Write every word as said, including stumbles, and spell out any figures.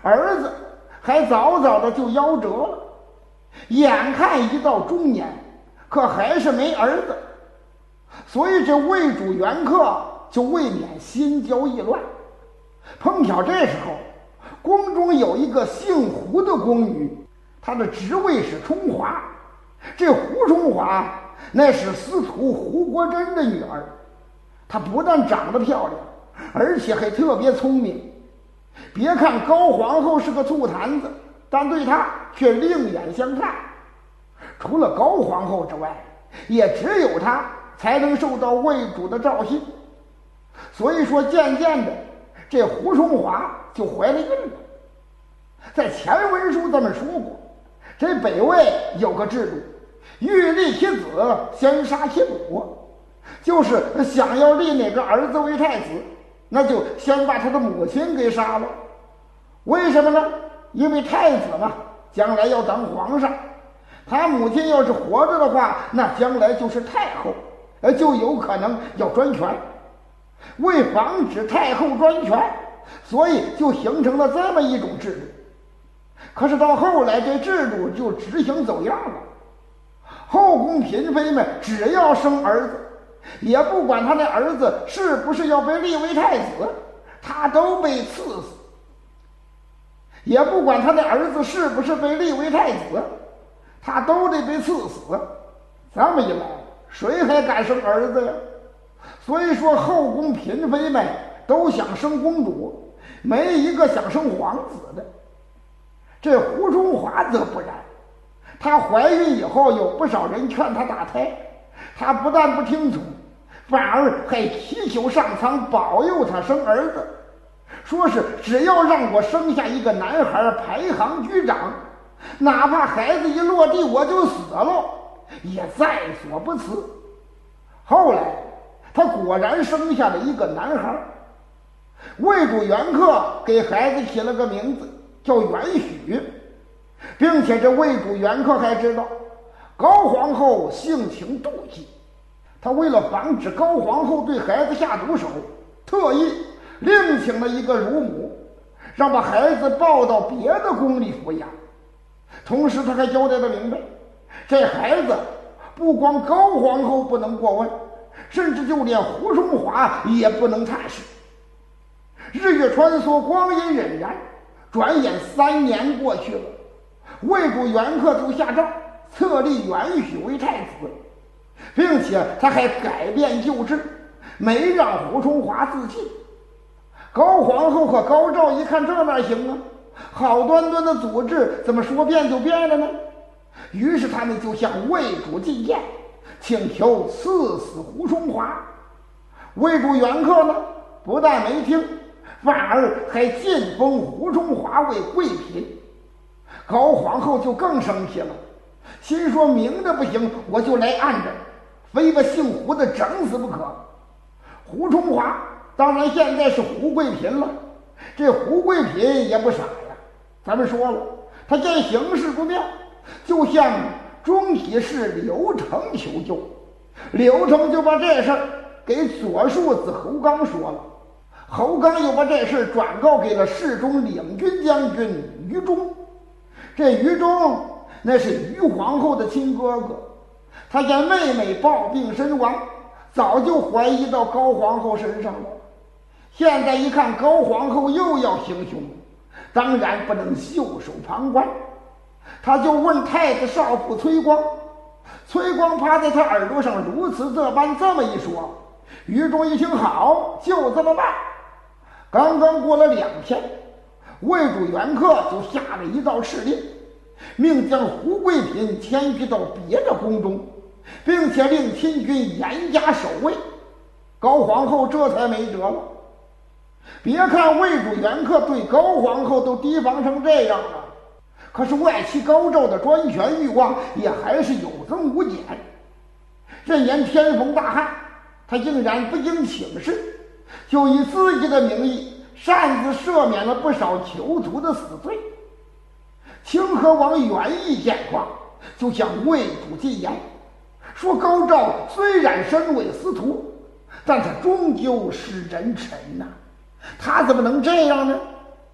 儿子还早早的就夭折了，眼看一到中年，可还是没儿子。所以这魏主元客就未免心焦意乱。碰巧这时候宫中有一个姓胡的宫女，她的职位是充华。这胡充华那是司徒胡国珍的女儿，她不但长得漂亮，而且还特别聪明。别看高皇后是个醋坛子，但对她却另眼相看。除了高皇后之外，也只有她才能受到魏主的召信。所以说渐渐的这胡充华就怀了孕了。在前文书咱们说过，这北魏有个制度，欲立其子先杀其母，就是想要立哪个儿子为太子，那就先把他的母亲给杀了。为什么呢？因为太子嘛，将来要当皇上，他母亲要是活着的话，那将来就是太后，呃，就有可能要专权。为防止太后专权，所以就形成了这么一种制度。可是到后来，这制度就执行走样了。后宫嫔妃们只要生儿子，也不管他那儿子是不是要被立为太子，他都被赐死。也不管他那儿子是不是被立为太子，他都得被赐死。这么一来，谁还敢生儿子呀？所以说后宫嫔妃们都想生公主，没一个想生皇子的。这胡充华则不然，她怀孕以后有不少人劝她打胎，她不但不听从，反而还祈求上苍保佑她生儿子，说是只要让我生下一个男孩排行居长，哪怕孩子一落地我就死了，也在所不辞。后来他果然生下了一个男孩。魏主元客给孩子起了个名字叫元许，并且这魏主元客还知道高皇后性情妒忌，他为了防止高皇后对孩子下毒手，特意另请了一个乳母，让把孩子抱到别的宫里抚养。同时他还交代的明白，这孩子不光高皇后不能过问，甚至就连胡充华也不能探视。日月穿梭，光阴荏苒，转眼三年过去了，魏主元客就下诏册立元许为太子，并且他还改变旧制，没让胡充华自尽。高皇后和高照一看，这哪行啊，好端端的组织怎么说变就变了呢？于是他们就向魏主进谏，请求赐死胡充华。魏主元客呢，不但没听，反而还晋封胡充华为贵嫔。高皇后就更生气了，心说明着不行，我就来暗着，非把姓胡的整死不可。胡充华当然现在是胡贵嫔了，这胡贵嫔也不傻呀。咱们说了，他见形势不妙，就向中体侍刘成求救。刘成就把这事儿给左庶子侯刚说了，侯刚又把这事转告给了侍中领军将军于忠。这于忠那是于皇后的亲哥哥，他见妹妹暴病身亡，早就怀疑到高皇后身上了。现在一看高皇后又要行凶，当然不能袖手旁观。他就问太子少傅崔光，崔光趴在他耳朵上如此这般这么一说，于忠一听好，就这么办。刚刚过了两天，魏主元客就下了一道敕令，命将胡贵嫔迁居到别的宫中，并且令亲军严加守卫。高皇后这才没辙了。别看魏主元客对高皇后都提防成这样了，可是外戚高照的专权欲望也还是有增无减。这年天逢大旱，他竟然不经请示，就以自己的名义擅自赦免了不少囚徒的死罪。清河王元义见况，就向魏主进言，说高照虽然身为司徒，但他终究是人臣呐、啊，他怎么能这样呢？